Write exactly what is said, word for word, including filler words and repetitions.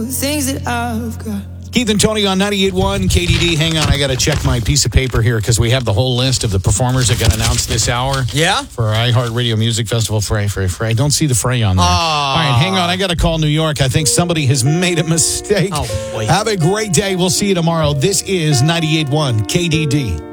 things that I've got. Keith and Tony on ninety-eight point one K D D. Hang on, I got to check my piece of paper here because we have the whole list of the performers that got announced this hour. Yeah? For iHeartRadio Music Festival. Frey, Frey, Frey. I don't see the Frey on there. Oh. All right, hang on. I got to call New York. I think somebody has made a mistake. Oh, boy. Have a great day. We'll see you tomorrow. This is ninety-eight point one K D D.